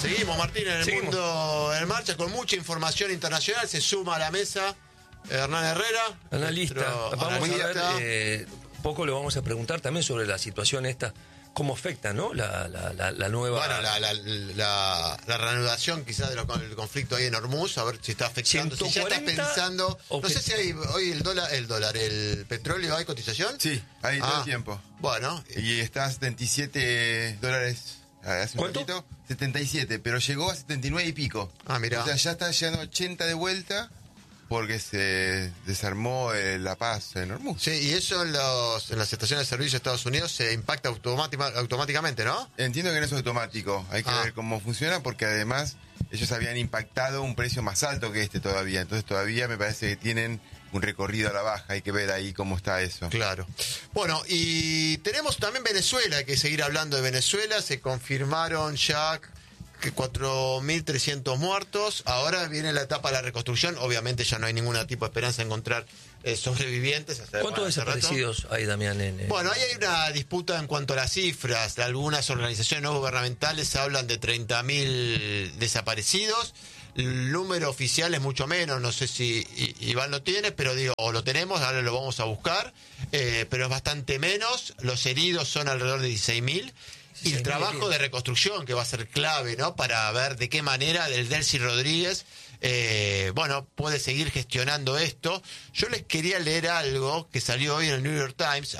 Seguimos, Martín, en el mundo en marcha, con mucha información internacional. Se suma a la mesa Hernán Herrera, analista. Vamos a ver, poco le vamos a preguntar también sobre la situación esta, cómo afecta, ¿no? La nueva... Bueno, la reanudación quizás del conflicto ahí en Hormuz, a ver si está afectando, si ya está pensando... No sé si hay hoy el petróleo, ¿hay cotización? Sí, hay todo el tiempo. Bueno. Y está a $77 hace un ratito, 77, pero llegó a 79 y pico. Ah, mira. O sea, ya está llegando a 80 de vuelta porque se desarmó la paz en Hormuz. Sí, y eso en las estaciones de servicio de Estados Unidos se impacta automáticamente, ¿no? Entiendo que no es automático, hay que ver cómo funciona, porque además ellos habían impactado un precio más alto que este todavía, entonces todavía me parece que tienen un recorrido a la baja, hay que ver ahí cómo está eso. Claro. Bueno, y tenemos también Venezuela, hay que seguir hablando de Venezuela, se confirmaron ya 4.300 muertos, ahora viene la etapa de la reconstrucción, obviamente ya no hay ningún tipo de esperanza de encontrar sobrevivientes. ¿Cuántos desaparecidos hay, Damián? Bueno, ahí hay una disputa en cuanto a las cifras, de algunas organizaciones no gubernamentales hablan de 30.000 desaparecidos. El número oficial es mucho menos, no sé si Iván lo tiene, pero digo, o lo tenemos, ahora lo vamos a buscar, pero es bastante menos. Los heridos son alrededor de 16.000. Y el trabajo de reconstrucción que va a ser clave, ¿no? Para ver de qué manera el Delcy Rodríguez, puede seguir gestionando esto. Yo les quería leer algo que salió hoy en el New York Times,